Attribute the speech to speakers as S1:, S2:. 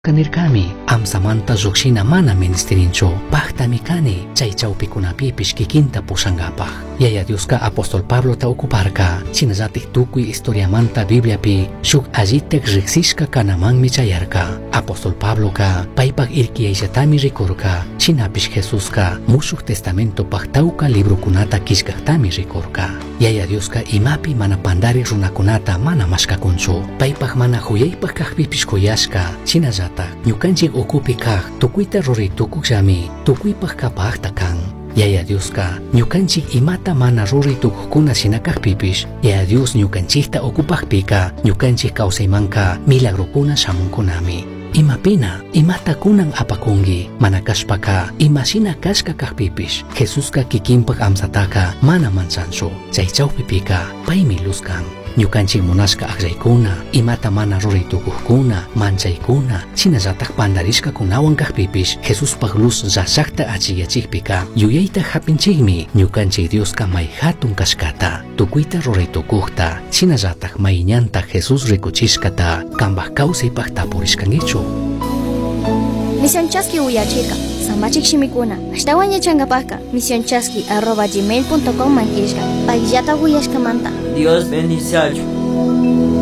S1: Kanirkami, amsamanta zukshina mana ministerincho, pahtami kani, chay chawpikunapipish kikinta pusangapaj. Yaya Dioska apóstol Pablo ta ocuparka, chinazatik tukuy historiamanta Bibliapi, shuk allitek riksishka kanamanmi chayarka. Apóstol Pablo ka, paypak irkiyayshatami rikurka, chinapish Jesuska, mushuk testamento pahtauka librukunata kishkaktami rikurka. Yaya Dioska imapi mana pandari runakunata mana mashkakunchu, paypak mana huyaypak kajpipish kuyashka, chinazat ñukanchik ukupi kaq tukuyta ruritukuqllami tukuypaq kapaqta kan. Yaya Dioska ñukanchik imata mana ruritukuqkuna shinakaqpipish Yaya Dios ñukanchikta okupaqpika ñukanchik kawsaymanka milagrokuna shamunkunami. Imapina imata kunan apakungi mana kashpaka imashina kashka kaqpipish Jesuska kikinpaq amsataka mana mansanchu. Chay chawpipika paymi luskan. Ñukanchik munashka aqllaykuna, imata mana ruritukuqkuna, manchaykuna, chinallatak pandarishkakunawan kaqpipish Jesuspaq luz llashaqta achiyachikpika yuyayta hapinchikmi ñukanchik Dioska may hatun kashkata, tukuyta ruritukuqta, chinallatak mayñanta Jesús rikuchishkata kanpaq kawsaypaq tapurishkankichu.
S2: Misionchaski uyachirka, samachik shimikuna, ashtawan yachangapaka, misionchaski@gmail.com mankishka, payllata uyashkamanta.
S3: Dios bendice.